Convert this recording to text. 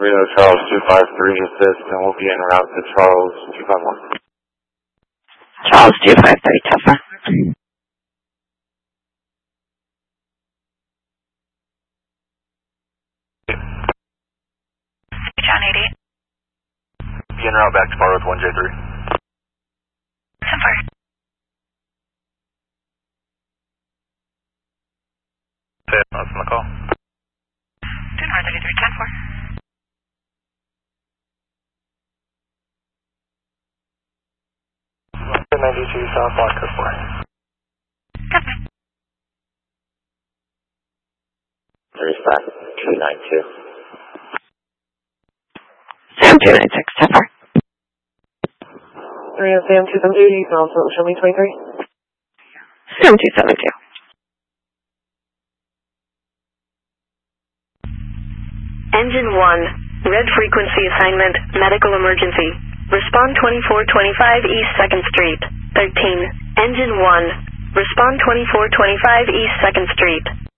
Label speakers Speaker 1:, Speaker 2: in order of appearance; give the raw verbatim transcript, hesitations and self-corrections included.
Speaker 1: Reno Charles two five three assist, and we'll be en route to Charles two five one.
Speaker 2: Charles two five three, Tuffa.
Speaker 3: John eighty-eight.
Speaker 4: Be en route back to Far Road one J three.
Speaker 3: ten four.
Speaker 4: Okay, that's on the call.
Speaker 3: two four thirty-three, ten four.
Speaker 4: ninety-two South Block code four.
Speaker 3: Copy.
Speaker 1: There's back two nine two.
Speaker 2: Sam two nine six, Tuffa.
Speaker 5: three and Sam two seven two, you can also show me twenty-three.
Speaker 2: Sam two seven two.
Speaker 6: Engine one, red frequency assignment, medical emergency. Respond twenty-four twenty-five East second Street. thirteen. Engine one, respond twenty-four twenty-five East second Street.